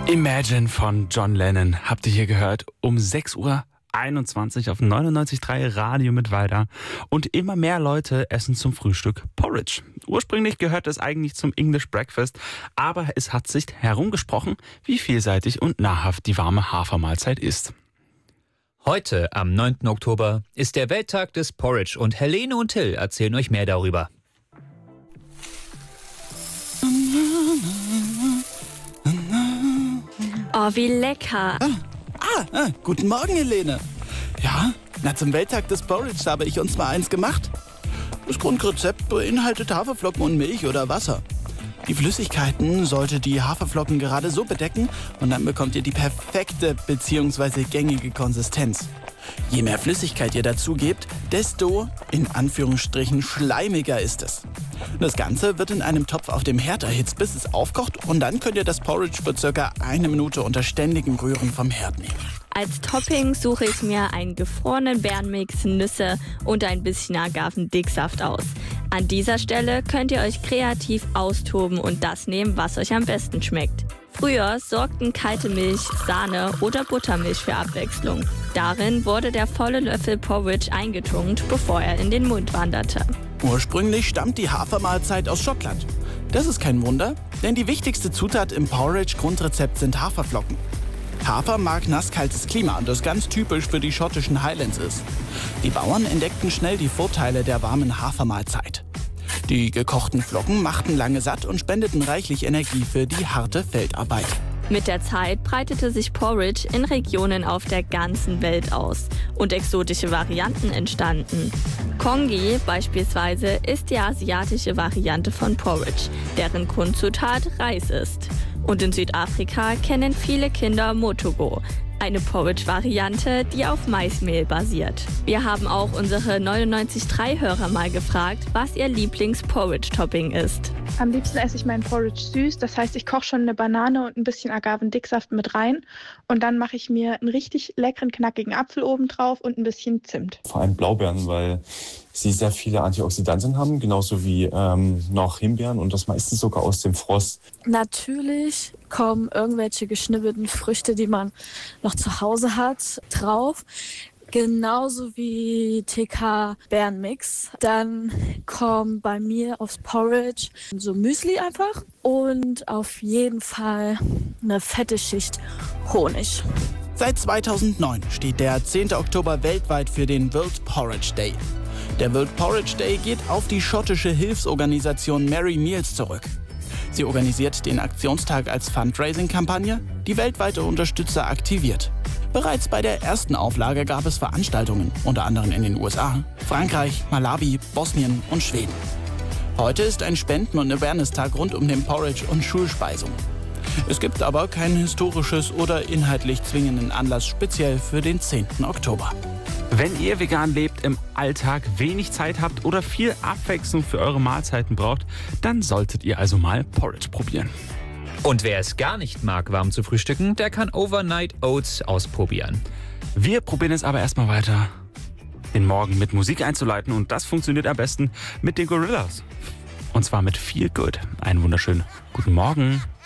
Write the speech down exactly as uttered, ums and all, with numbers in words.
Imagine von John Lennon habt ihr hier gehört um sechs Uhr einundzwanzig auf neunundneunzig Komma drei Radio mit Walter. Und immer mehr Leute essen zum Frühstück Porridge. Ursprünglich gehört es eigentlich zum English Breakfast, aber es hat sich herumgesprochen, wie vielseitig und nahrhaft die warme Hafermahlzeit ist. Heute, am neunten Oktober, ist der Welttag des Porridge und Helene und Till erzählen euch mehr darüber. Oh, wie lecker. Ah, ah, ah, guten Morgen, Helene. Ja, na, zum Welttag des Porridge habe ich uns mal eins gemacht. Das Grundrezept beinhaltet Haferflocken und Milch oder Wasser. Die Flüssigkeiten sollte die Haferflocken gerade so bedecken und dann bekommt ihr die perfekte bzw. gängige Konsistenz. Je mehr Flüssigkeit ihr dazu gebt, desto, in Anführungsstrichen, schleimiger ist es. Das Ganze wird in einem Topf auf dem Herd erhitzt, bis es aufkocht und dann könnt ihr das Porridge für circa eine Minute unter ständigem Rühren vom Herd nehmen. Als Topping suche ich mir einen gefrorenen Beerenmix, Nüsse und ein bisschen Agavendicksaft aus. An dieser Stelle könnt ihr euch kreativ austoben und das nehmen, was euch am besten schmeckt. Früher sorgten kalte Milch, Sahne oder Buttermilch für Abwechslung. Darin wurde der volle Löffel Porridge eingetunkt, bevor er in den Mund wanderte. Ursprünglich stammt die Hafermahlzeit aus Schottland. Das ist kein Wunder, denn die wichtigste Zutat im Porridge-Grundrezept sind Haferflocken. Hafer mag nasskaltes Klima und das ganz typisch für die schottischen Highlands ist. Die Bauern entdeckten schnell die Vorteile der warmen Hafermahlzeit. Die gekochten Flocken machten lange satt und spendeten reichlich Energie für die harte Feldarbeit. Mit der Zeit breitete sich Porridge in Regionen auf der ganzen Welt aus und exotische Varianten entstanden. Congee beispielsweise ist die asiatische Variante von Porridge, deren Grundzutat Reis ist. Und in Südafrika kennen viele Kinder Motogo, eine Porridge-Variante, die auf Maismehl basiert. Wir haben auch unsere neunundneunzig Komma drei Hörer mal gefragt, was ihr Lieblings-Porridge-Topping ist. Am liebsten esse ich meinen Porridge süß, das heißt, ich koche schon eine Banane und ein bisschen Agavendicksaft mit rein und dann mache ich mir einen richtig leckeren, knackigen Apfel oben drauf und ein bisschen Zimt. Vor allem Blaubeeren, weil sie sehr viele Antioxidantien haben, genauso wie ähm, noch Himbeeren und das meistens sogar aus dem Frost. Natürlich kommen irgendwelche geschnibbelten Früchte, die man noch zu Hause hat, drauf. Genauso wie T K-Beerenmix. Dann kommt bei mir aufs Porridge so Müsli einfach und auf jeden Fall eine fette Schicht Honig. Seit zweitausendneun steht der zehnte Oktober weltweit für den World Porridge Day. Der World Porridge Day geht auf die schottische Hilfsorganisation Merry Meals zurück. Sie organisiert den Aktionstag als Fundraising-Kampagne, die weltweite Unterstützer aktiviert. Bereits bei der ersten Auflage gab es Veranstaltungen, unter anderem in den U S A, Frankreich, Malawi, Bosnien und Schweden. Heute ist ein Spenden- und Awareness-Tag rund um den Porridge und Schulspeisung. Es gibt aber kein historisches oder inhaltlich zwingenden Anlass speziell für den zehnten Oktober. Wenn ihr vegan lebt, im Alltag wenig Zeit habt oder viel Abwechslung für eure Mahlzeiten braucht, dann solltet ihr also mal Porridge probieren. Und wer es gar nicht mag, warm zu frühstücken, der kann Overnight Oats ausprobieren. Wir probieren es aber erstmal weiter, den Morgen mit Musik einzuleiten und das funktioniert am besten mit den Gorillas. Und zwar mit Feel Good. Einen wunderschönen guten Morgen.